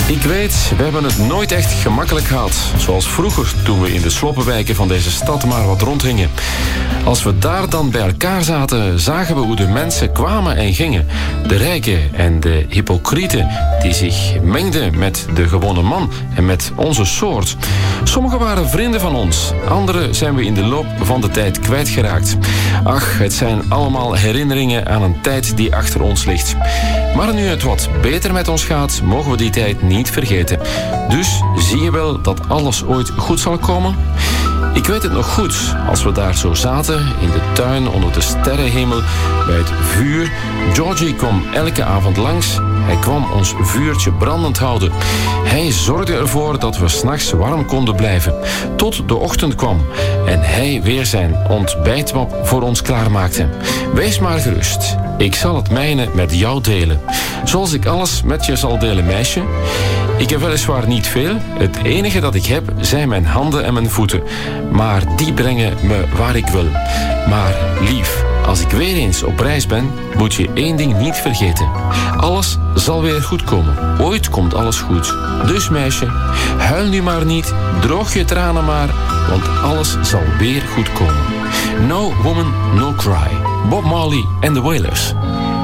Ik weet, we hebben het nooit echt gemakkelijk gehad. Zoals vroeger, toen we in de sloppenwijken van deze stad maar wat rondhingen. Als we daar dan bij elkaar zaten, zagen we hoe de mensen kwamen en gingen. De rijken en de hypocrieten die zich mengden met de gewone man en met onze soort. Sommigen waren vrienden van ons, anderen zijn we in de loop van de tijd kwijtgeraakt. Ach, het zijn allemaal herinneringen aan een tijd die achter ons ligt. Maar nu het wat beter met ons gaat, mogen we die tijd niet vergeten. Dus zie je wel dat alles ooit goed zal komen? Ik weet het nog goed, als we daar zo zaten, in de tuin onder de sterrenhemel, bij het vuur. Georgie kwam elke avond langs. Hij kwam ons vuurtje brandend houden. Hij zorgde ervoor dat we 's nachts warm konden blijven, tot de ochtend kwam en hij weer zijn ontbijtmap voor ons klaarmaakte. Wees maar gerust, ik zal het mijne met jou delen. Zoals ik alles met je zal delen, meisje. Ik heb weliswaar niet veel. Het enige dat ik heb zijn mijn handen en mijn voeten. Maar die brengen me waar ik wil. Maar lief, als ik weer eens op reis ben, moet je één ding niet vergeten. Alles zal weer goed komen. Ooit komt alles goed. Dus meisje, huil nu maar niet, droog je tranen maar, want alles zal weer goed komen. No woman, no cry. Bob Marley and the Wailers.